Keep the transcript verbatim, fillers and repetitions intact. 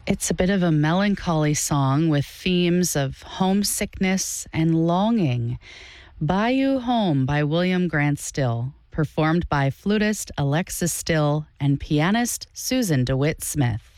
It's a bit of a melancholy song with themes of homesickness and longing. Bayou Home by William Grant Still, performed by flutist Alexis Still and pianist Susan DeWitt Smith.